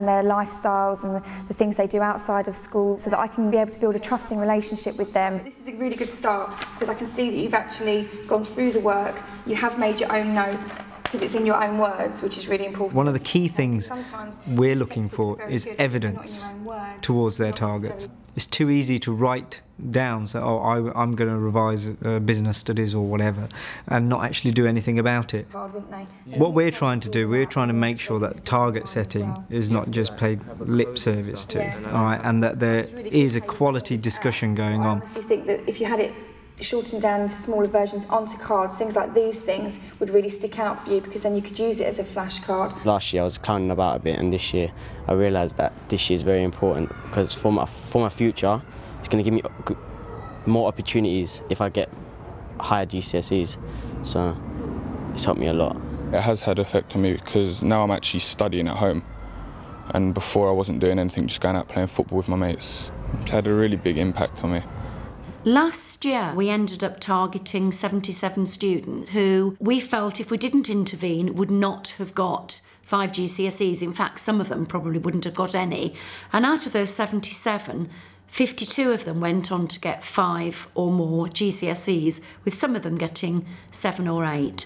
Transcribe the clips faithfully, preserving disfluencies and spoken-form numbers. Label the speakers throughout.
Speaker 1: their lifestyles and the, the things they do outside of school, so that I can be able to build a trusting relationship with them. This is a really good start, because I can see that you've actually gone through the work, you have made your own notes, because it's in your own words, which is really important.
Speaker 2: One of the key things we're looking for is evidence towards their targets. It's too easy to write down, so oh, I, I'm going to revise uh, business studies or whatever, and not actually do anything about it. What we're trying to do, we're trying to make sure that target setting is not just paid lip service to, all right, and that there is a quality discussion going on.
Speaker 1: I honestly think that if you had it shortened down into smaller versions onto cards, things like these things would really stick out for you, because then you could use it as a flashcard.
Speaker 3: Last year I was clowning about a bit, and this year I realised that this year is very important, because for my, for my future it's going to give me more opportunities if I get higher G C S Es, so it's helped me a lot.
Speaker 4: It has had an effect on me, because now I'm actually studying at home, and before I wasn't doing anything, just going out playing football with my mates. It's had a really big impact on me.
Speaker 5: Last year we ended up targeting seventy-seven students who we felt, if we didn't intervene, would not have got five G C S Es. In fact, some of them probably wouldn't have got any. And out of those seventy-seven, fifty-two of them went on to get five or more G C S Es, with some of them getting seven or eight.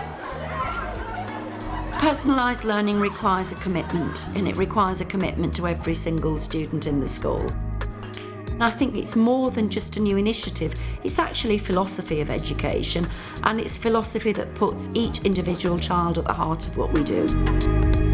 Speaker 5: Personalised learning requires a commitment, and it requires a commitment to every single student in the school. And I think it's more than just a new initiative, it's actually philosophy of education, and it's philosophy that puts each individual child at the heart of what we do.